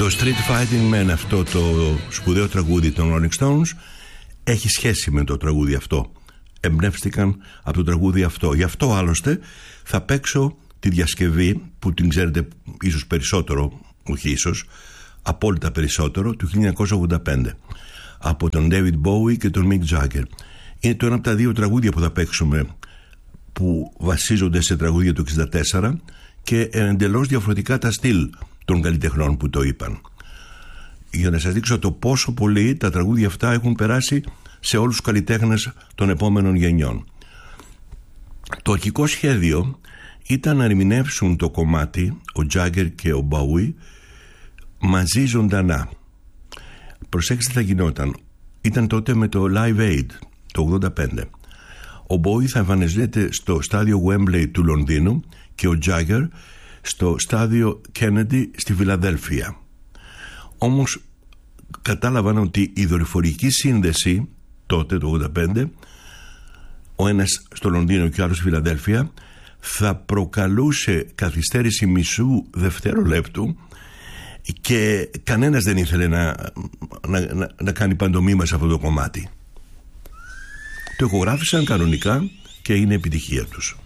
Το Street Fighting Man, αυτό το σπουδαίο τραγούδι των Rolling Stones, έχει σχέση με το τραγούδι αυτό. Εμπνεύστηκαν από το τραγούδι αυτό. Γι' αυτό άλλωστε θα παίξω τη διασκευή που την ξέρετε ίσως περισσότερο, όχι ίσως, απόλυτα περισσότερο, του 1985 από τον David Bowie και τον Mick Jagger. Είναι το ένα από τα δύο τραγούδια που θα παίξουμε που βασίζονται σε τραγούδια του 1964 και εντελώς διαφορετικά τα στυλ των καλλιτεχνών που το είπαν, για να σας δείξω το πόσο πολύ τα τραγούδια αυτά έχουν περάσει σε όλους τους καλλιτέχνες των επόμενων γενιών. Το αρχικό σχέδιο ήταν να ερμηνεύσουν το κομμάτι ο Jagger και ο Bowie μαζί ζωντανά. Προσέξτε τι θα γινόταν. Ήταν τότε με το Live Aid το 1985. Ο Bowie θα εμφανίζεται στο στάδιο Wembley του Λονδίνου και ο Jagger στο στάδιο Kennedy στη Φιλαδέλφια. Όμως κατάλαβαν ότι η δορυφορική σύνδεση τότε το 1985, ο ένας στο Λονδίνο και ο άλλος στη Φιλαδέλφια, θα προκαλούσε καθυστέρηση μισού δευτερολέπτου και κανένας δεν ήθελε να κάνει παντομήμα σε αυτό το κομμάτι. Το ηχογράφησαν κανονικά και είναι επιτυχία τους.